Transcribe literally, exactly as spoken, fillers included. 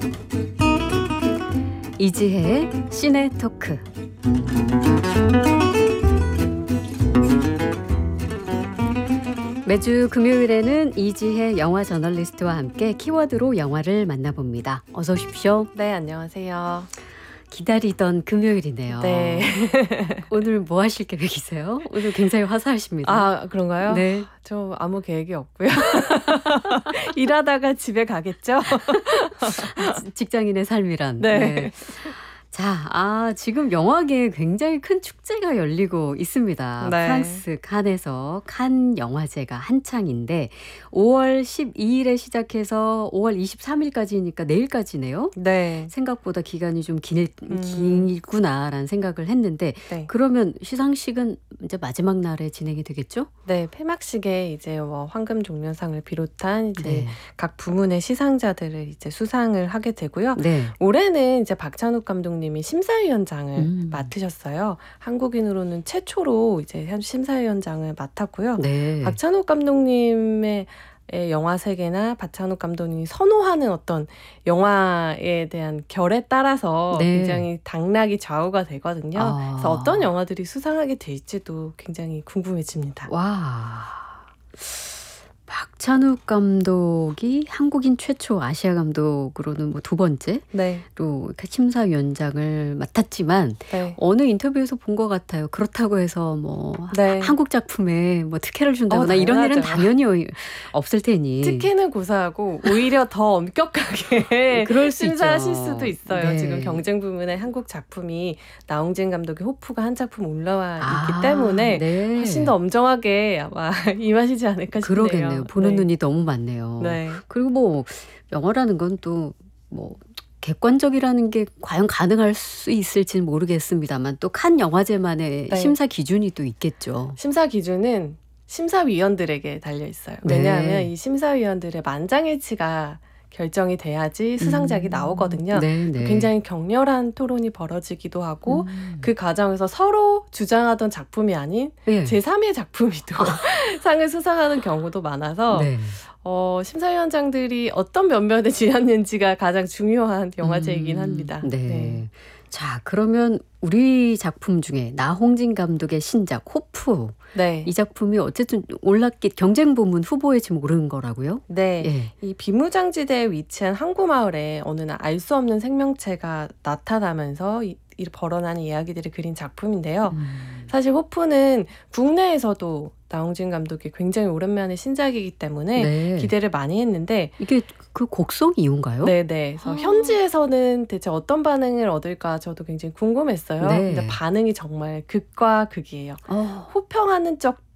이지혜의 시네 토크. 매주 금요일에는 이지혜 영화 저널리스트와 함께 키워드로 영화를 만나봅니다. 어서 오십시오. 네, 안녕하세요. 기다리던 금요일이네요. 네. 오늘 뭐 하실 계획이세요? 오늘 굉장히 화사하십니다. 아, 그런가요? 네. 저 아무 계획이 없고요. 일하다가 집에 가겠죠? 직장인의 삶이란. 네. 네. 자, 아, 지금 영화계에 굉장히 큰 축제가 열리고 있습니다. 네. 프랑스 칸에서 칸 영화제가 한창인데 오월 십이일에 시작해서 오월 이십삼일까지니까 내일까지네요. 네. 생각보다 기간이 좀 길, 음. 길구나라는 생각을 했는데 네. 그러면 시상식은 이제 마지막 날에 진행이 되겠죠? 네, 폐막식에 이제 뭐 황금 종려상을 비롯한 이제 네. 각 부문의 시상자들을 이제 수상을 하게 되고요. 네. 올해는 이제 박찬욱 감독님이 심사위원장을 음. 맡으셨어요. 한국인으로는 최초로 이제 현 심사위원장을 맡았고요. 네. 박찬욱 감독님의 영화 세계나 박찬욱 감독님이 선호하는 어떤 영화에 대한 결에 따라서 네. 굉장히 당락이 좌우가 되거든요. 아. 그래서 어떤 영화들이 수상하게 될지도 굉장히 궁금해집니다. 와. 박찬욱 감독이 한국인 최초 아시아 감독으로는 뭐 두 번째로 네, 심사위원장을 맡았지만 네, 어느 인터뷰에서 본 것 같아요. 그렇다고 해서 뭐 네. 한국 작품에 뭐 특혜를 준다거나 어, 이런 일은 당연하죠. 당연히 없을 테니. 특혜는 고사하고 오히려 더 엄격하게 그럴 수 심사하실 있죠. 수도 있어요. 네. 지금 경쟁 부문에 한국 작품이 나홍진 감독의 호프가 한 작품 올라와 있기 아, 때문에 네. 훨씬 더 엄정하게 아마 임하시지 않을까 싶네요. 그러겠네요. 보는 네. 눈이 너무 많네요. 네. 그리고 뭐 영화라는 건 또 뭐 객관적이라는 게 과연 가능할 수 있을지는 모르겠습니다만 또 칸 영화제만의 네. 심사 기준이 또 있겠죠. 심사 기준은 심사위원들에게 달려 있어요. 네. 왜냐하면 이 심사위원들의 만장일치가 결정이 돼야지 수상작이 음. 나오거든요. 네, 네. 굉장히 격렬한 토론이 벌어지기도 하고 음. 그 과정에서 서로 주장하던 작품이 아닌 네. 제삼의 작품이 또 상을 수상하는 경우도 많아서 네. 어, 심사위원장들이 어떤 면면에 지었는지가 가장 중요한 영화제이긴 음, 합니다. 네. 네. 자, 그러면 우리 작품 중에 나홍진 감독의 신작 호프. 네. 이 작품이 어쨌든 올랐기 경쟁 부문 후보에 지금 오른 거라고요? 네. 예. 이 비무장지대에 위치한 항구 마을에 어느 날 알 수 없는 생명체가 나타나면서 이, 이 벌어나는 이야기들을 그린 작품인데요. 음. 사실 호프는 국내에서도 나홍진 감독이 굉장히 오랜만에 신작이기 때문에 네. 기대를 많이 했는데 이게 그 곡성 이유인가요? 네네. 그래서 아. 현지에서는 대체 어떤 반응을 얻을까 저도 굉장히 궁금했어요. 네. 근데 반응이 정말 극과 극이에요. 어. 호평하는 쪽도